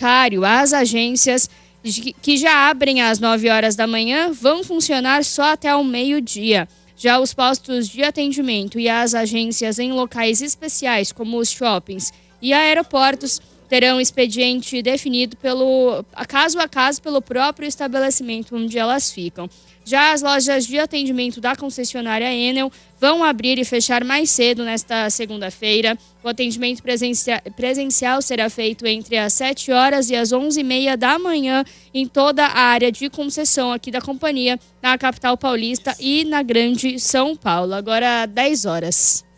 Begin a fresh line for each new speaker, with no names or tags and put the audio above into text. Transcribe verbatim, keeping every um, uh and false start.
bancário. As agências que já abrem às nove horas da manhã vão funcionar só até ao meio-dia. Já os postos de atendimento e as agências em locais especiais, como os shoppings e aeroportos, terão expediente definido pelo, caso a caso pelo próprio estabelecimento onde elas ficam. Já as lojas de atendimento da concessionária Enel vão abrir e fechar mais cedo nesta segunda-feira. O atendimento presencia- presencial será feito entre as sete horas e as onze e meia da manhã em toda a área de concessão aqui da companhia, na capital paulista e na Grande São Paulo. Agora, dez horas.